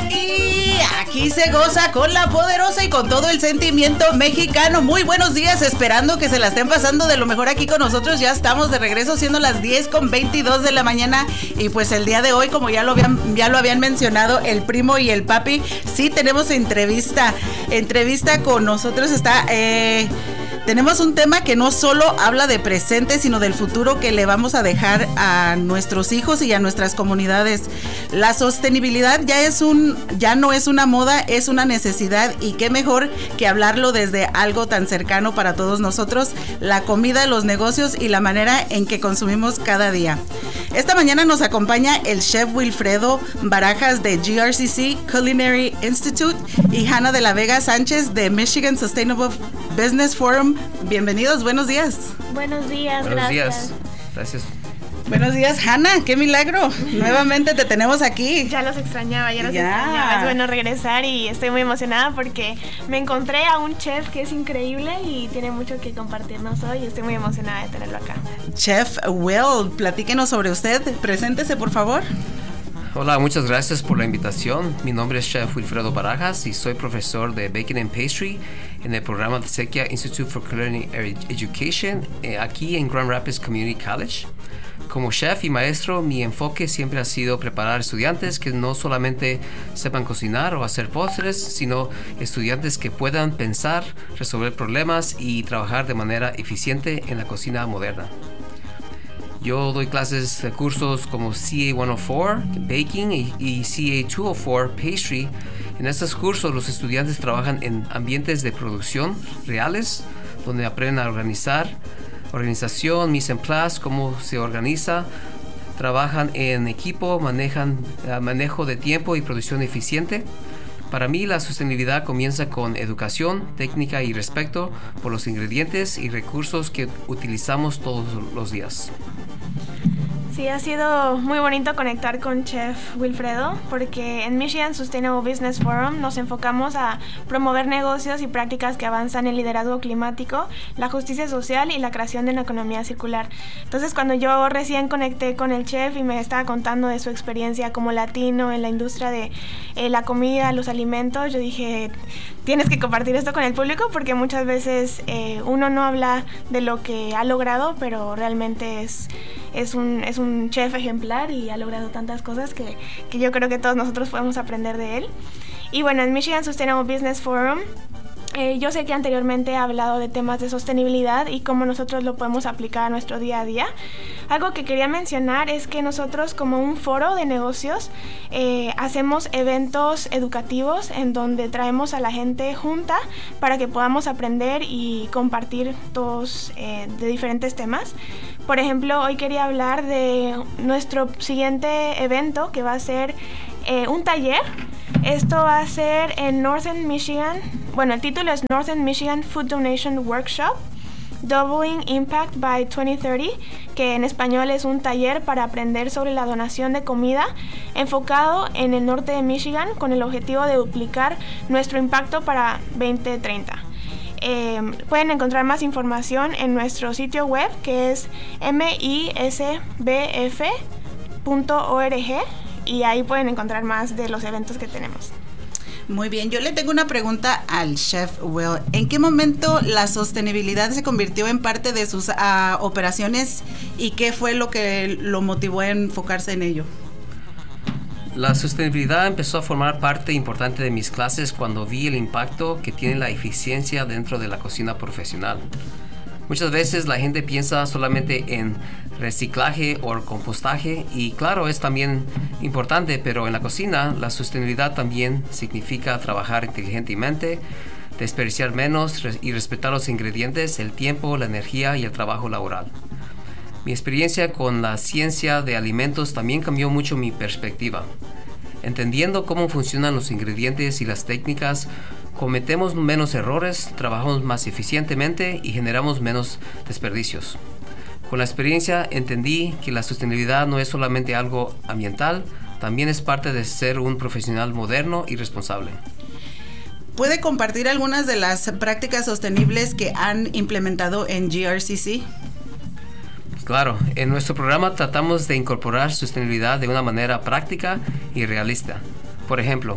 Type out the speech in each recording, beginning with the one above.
Y aquí se goza con la poderosa y con todo el sentimiento mexicano. Muy buenos días, esperando que se la estén pasando de lo mejor aquí con nosotros. Ya estamos de regreso, siendo las 10:22 de la mañana. Y pues el día de hoy, como ya lo habían mencionado el primo y el papi, sí tenemos entrevista con nosotros. Tenemos un tema que no solo habla de presente, sino del futuro que le vamos a dejar a nuestros hijos y a nuestras comunidades. La sostenibilidad ya no es una moda, es una necesidad, y qué mejor que hablarlo desde algo tan cercano para todos nosotros: la comida, los negocios y la manera en que consumimos cada día. Esta mañana nos acompaña el chef Wilfredo Barajas de GRCC Culinary Institute y Hannah de la Vega Sánchez de Michigan Sustainable Business Forum. Bienvenidos, buenos días. Buenos días, buenos gracias. Gracias. Buenos días, Hannah, qué milagro. Nuevamente te tenemos aquí. Ya los extrañaba. Es bueno regresar y estoy muy emocionada porque me encontré a un chef que es increíble y tiene mucho que compartirnos hoy, y estoy muy emocionada de tenerlo acá. Chef Will, platíquenos sobre usted. Preséntese, por favor. Hola, muchas gracias por la invitación. Mi nombre es Chef Wilfredo Barajas y soy profesor de Baking and Pastry en el programa de Sequia Institute for Culinary Education aquí en Grand Rapids Community College. Como chef y maestro, mi enfoque siempre ha sido preparar estudiantes que no solamente sepan cocinar o hacer postres, sino estudiantes que puedan pensar, resolver problemas y trabajar de manera eficiente en la cocina moderna. Yo doy clases de cursos como CA 104, Baking, y CA 204, Pastry. En estos cursos los estudiantes trabajan en ambientes de producción reales, donde aprenden a organización, mise en place, cómo se organiza, trabajan en equipo, manejo de tiempo y producción eficiente. Para mí, la sostenibilidad comienza con educación, técnica y respeto por los ingredientes y recursos que utilizamos todos los días. Sí, ha sido muy bonito conectar con Chef Wilfredo, porque en Michigan Sustainable Business Forum nos enfocamos a promover negocios y prácticas que avanzan el liderazgo climático, la justicia social y la creación de una economía circular. Entonces, cuando yo recién conecté con el chef y me estaba contando de su experiencia como latino en la industria de la comida, los alimentos, yo dije, tienes que compartir esto con el público, porque muchas veces uno no habla de lo que ha logrado, pero realmente es un chef ejemplar y ha logrado tantas cosas que yo creo que todos nosotros podemos aprender de él. Y bueno, en Michigan Sustainable Business Forum, yo sé que anteriormente he hablado de temas de sostenibilidad y cómo nosotros lo podemos aplicar a nuestro día a día. Algo que quería mencionar es que nosotros, como un foro de negocios, hacemos eventos educativos en donde traemos a la gente junta para que podamos aprender y compartir todos de diferentes temas. Por ejemplo, hoy quería hablar de nuestro siguiente evento, que va a ser un taller. Esto va a ser en Northern Michigan. Bueno, el título es Northern Michigan Food Donation Workshop, Doubling Impact by 2030, que en español es un taller para aprender sobre la donación de comida enfocado en el norte de Michigan, con el objetivo de duplicar nuestro impacto para 2030. Pueden encontrar más información en nuestro sitio web, que es misbf.org, y ahí pueden encontrar más de los eventos que tenemos. Muy bien, yo le tengo una pregunta al chef Will. ¿En qué momento la sostenibilidad se convirtió en parte de sus operaciones y qué fue lo que lo motivó a enfocarse en ello? La sostenibilidad empezó a formar parte importante de mis clases cuando vi el impacto que tiene la eficiencia dentro de la cocina profesional. Muchas veces la gente piensa solamente en reciclaje o compostaje, y claro, es también importante, pero en la cocina la sostenibilidad también significa trabajar inteligentemente, desperdiciar menos y respetar los ingredientes, el tiempo, la energía y el trabajo laboral. Mi experiencia con la ciencia de alimentos también cambió mucho mi perspectiva. Entendiendo cómo funcionan los ingredientes y las técnicas, cometemos menos errores, trabajamos más eficientemente y generamos menos desperdicios. Con la experiencia entendí que la sostenibilidad no es solamente algo ambiental, también es parte de ser un profesional moderno y responsable. ¿Puede compartir algunas de las prácticas sostenibles que han implementado en GRCC? Claro, en nuestro programa tratamos de incorporar sostenibilidad de una manera práctica y realista. Por ejemplo,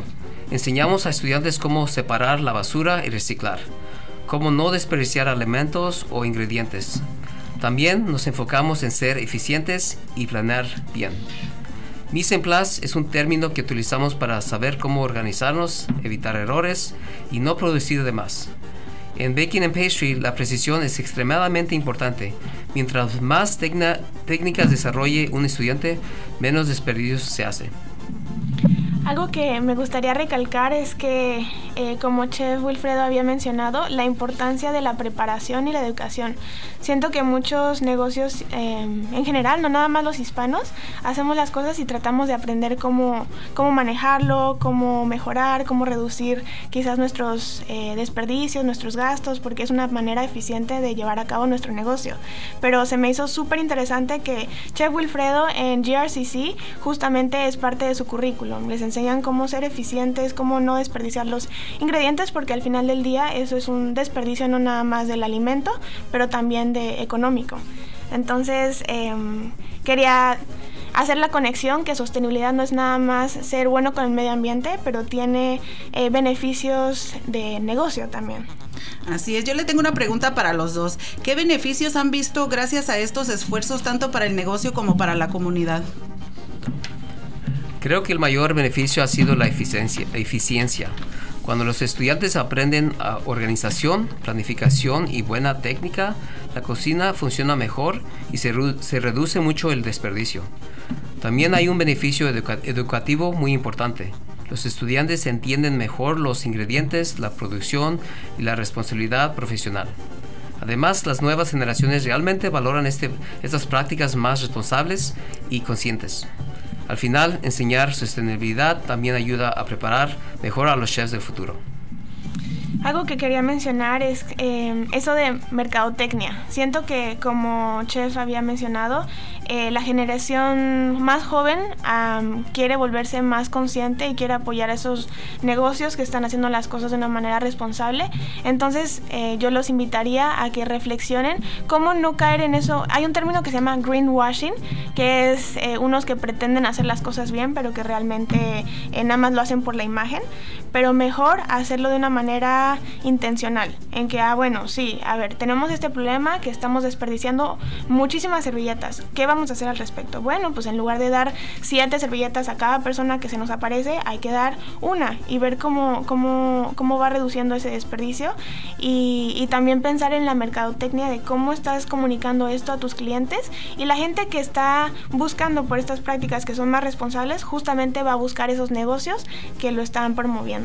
Enseñamos a estudiantes cómo separar la basura y reciclar, cómo no desperdiciar alimentos o ingredientes. También nos enfocamos en ser eficientes y planear bien. Mise en place es un término que utilizamos para saber cómo organizarnos, evitar errores y no producir de más. En Baking and Pastry, la precisión es extremadamente importante. Mientras más técnicas desarrolle un estudiante, menos desperdicios se hace. Algo que me gustaría recalcar es que, como Chef Wilfredo había mencionado, la importancia de la preparación y la educación. Siento que muchos negocios, en general, no nada más los hispanos, hacemos las cosas y tratamos de aprender cómo manejarlo, cómo mejorar, cómo reducir quizás nuestros desperdicios, nuestros gastos, porque es una manera eficiente de llevar a cabo nuestro negocio. Pero se me hizo súper interesante que Chef Wilfredo en GRCC justamente es parte de su currículum. Les enseñan cómo ser eficientes, cómo no desperdiciar los ingredientes, porque al final del día eso es un desperdicio no nada más del alimento, pero también de económico. Entonces quería hacer la conexión que sostenibilidad no es nada más ser bueno con el medio ambiente, pero tiene beneficios de negocio también. Así es, yo le tengo una pregunta para los dos. ¿Qué beneficios han visto gracias a estos esfuerzos tanto para el negocio como para la comunidad? Creo que el mayor beneficio ha sido la eficiencia. Cuando los estudiantes aprenden organización, planificación y buena técnica, la cocina funciona mejor y se reduce mucho el desperdicio. También hay un beneficio educativo muy importante. Los estudiantes entienden mejor los ingredientes, la producción y la responsabilidad profesional. Además, las nuevas generaciones realmente valoran estas prácticas más responsables y conscientes. Al final, enseñar sostenibilidad también ayuda a preparar mejor a los chefs del futuro. Algo que quería mencionar es eso de mercadotecnia. Siento que, como Chef había mencionado, la generación más joven quiere volverse más consciente y quiere apoyar a esos negocios que están haciendo las cosas de una manera responsable. Entonces, yo los invitaría a que reflexionen cómo no caer en eso. Hay un término que se llama greenwashing, que es unos que pretenden hacer las cosas bien, pero que realmente nada más lo hacen por la imagen. Pero mejor hacerlo de una manera intencional, en que, bueno, sí, a ver, tenemos este problema que estamos desperdiciando muchísimas servilletas. ¿Qué vamos a hacer al respecto? Bueno, pues en lugar de dar 7 servilletas a cada persona que se nos aparece, hay que dar una y ver cómo va reduciendo ese desperdicio y también pensar en la mercadotecnia de cómo estás comunicando esto a tus clientes, y la gente que está buscando por estas prácticas que son más responsables justamente va a buscar esos negocios que lo están promoviendo.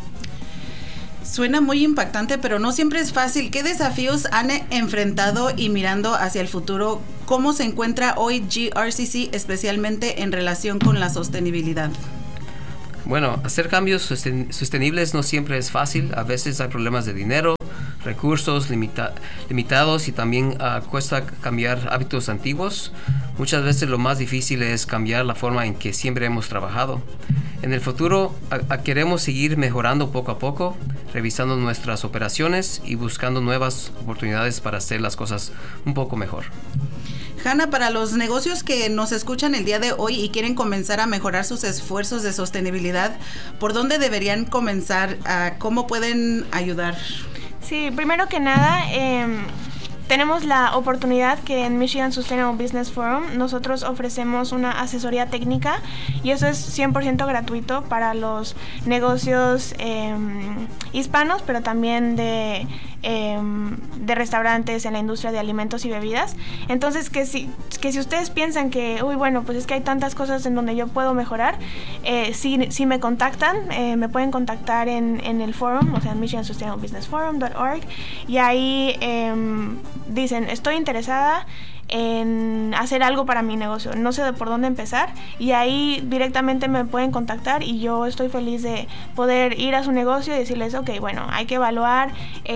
Suena muy impactante, pero no siempre es fácil. ¿Qué desafíos han enfrentado y mirando hacia el futuro, cómo se encuentra hoy GRCC, especialmente en relación con la sostenibilidad? Bueno, hacer cambios sostenibles no siempre es fácil. A veces hay problemas de dinero, recursos limitados y también cuesta cambiar hábitos antiguos. Muchas veces lo más difícil es cambiar la forma en que siempre hemos trabajado. En el futuro queremos seguir mejorando poco a poco, revisando nuestras operaciones y buscando nuevas oportunidades para hacer las cosas un poco mejor. Hanna, para los negocios que nos escuchan el día de hoy y quieren comenzar a mejorar sus esfuerzos de sostenibilidad, ¿por dónde deberían comenzar? ¿Cómo pueden ayudar? Sí, primero que nada, tenemos la oportunidad que en Michigan Sustainable Business Forum nosotros ofrecemos una asesoría técnica, y eso es 100% gratuito para los negocios hispanos, pero también de restaurantes en la industria de alimentos y bebidas. Entonces, que si ustedes piensan que, bueno, pues es que hay tantas cosas en donde yo puedo mejorar, si me contactan, me pueden contactar en el forum, o sea, en michigansustainablebusinessforum.org, y ahí dicen, estoy interesada en hacer algo para mi negocio, no sé por dónde empezar, y ahí directamente me pueden contactar y yo estoy feliz de poder ir a su negocio y decirles, ok, bueno, hay que evaluar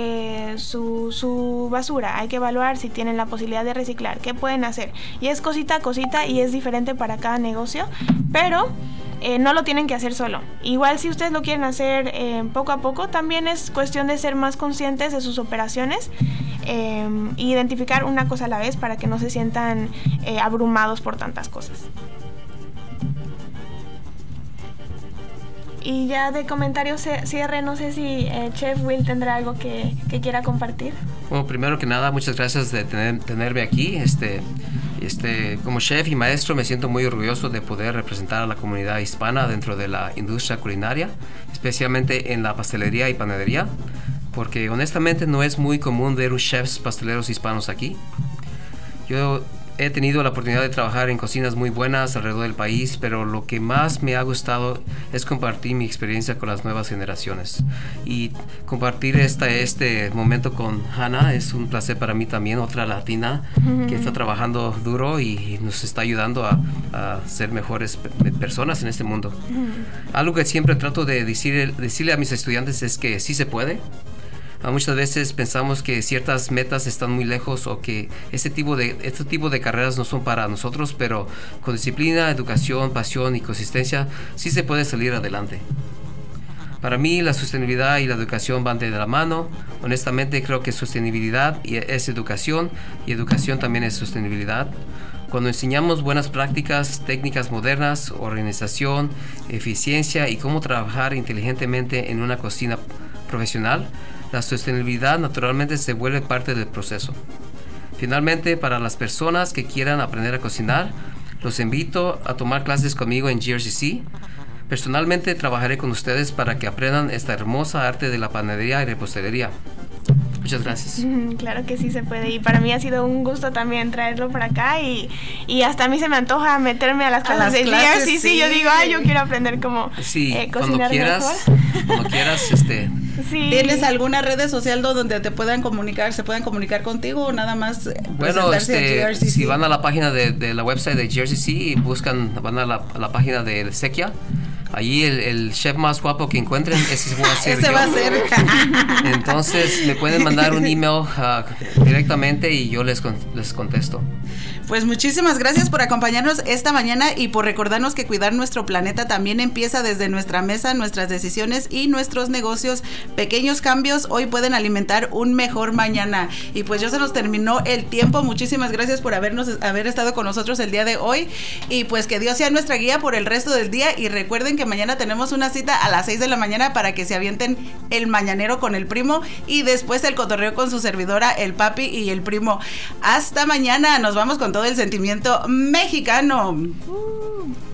su basura, hay que evaluar si tienen la posibilidad de reciclar, qué pueden hacer, y es cosita a cosita y es diferente para cada negocio, pero no lo tienen que hacer solo. Igual si ustedes lo quieren hacer poco a poco, también es cuestión de ser más conscientes de sus operaciones, identificar una cosa a la vez para que no se sientan abrumados por tantas cosas. Y ya de comentario cierre, no sé si Chef Will tendrá algo que quiera compartir. Bueno, primero que nada, muchas gracias de tenerme aquí. Como chef y maestro me siento muy orgulloso de poder representar a la comunidad hispana dentro de la industria culinaria, especialmente en la pastelería y panadería, porque honestamente no es muy común ver chefs pasteleros hispanos aquí. Yo he tenido la oportunidad de trabajar en cocinas muy buenas alrededor del país, pero lo que más me ha gustado es compartir mi experiencia con las nuevas generaciones. Y compartir este momento con Hannah es un placer para mí también, otra latina que está trabajando duro y nos está ayudando a ser mejores personas en este mundo. Algo que siempre trato de decirle a mis estudiantes es que sí se puede. Muchas veces pensamos que ciertas metas están muy lejos o que este tipo de carreras no son para nosotros, pero con disciplina, educación, pasión y consistencia sí se puede salir adelante. Para mí la sostenibilidad y la educación van de la mano. Honestamente creo que sostenibilidad es educación y educación también es sostenibilidad. Cuando enseñamos buenas prácticas, técnicas modernas, organización, eficiencia y cómo trabajar inteligentemente en una cocina profesional, la sostenibilidad naturalmente se vuelve parte del proceso. Finalmente, para las personas que quieran aprender a cocinar, los invito a tomar clases conmigo en GRCC. Personalmente trabajaré con ustedes para que aprendan esta hermosa arte de la panadería y repostería. Muchas gracias. Claro que sí se puede, y para mí ha sido un gusto también traerlo para acá y hasta a mí se me antoja meterme a las clases de GRCC. Sí, yo digo, yo quiero aprender cómo cocinar mejor. Cuando quieras, Sí. ¿Tienes alguna red social donde se puedan comunicar contigo o nada más presentarse a GRCC? Si van a la página de la website de GRCC y van a la página de Sequia, allí el chef más guapo que encuentren, ese va a ser ese yo. va a ser. Entonces me pueden mandar un email directamente y yo les contesto. Pues muchísimas gracias por acompañarnos esta mañana y por recordarnos que cuidar nuestro planeta también empieza desde nuestra mesa, nuestras decisiones y nuestros negocios. Pequeños cambios hoy pueden alimentar un mejor mañana. Y pues ya se nos terminó el tiempo. Muchísimas gracias por haber estado con nosotros el día de hoy. Y pues que Dios sea nuestra guía por el resto del día. Y recuerden que mañana tenemos una cita a las 6 de la mañana para que se avienten el mañanero con el primo y después el cotorreo con su servidora, el papi y el primo. Hasta mañana. Nos vamos con todo el sentimiento mexicano.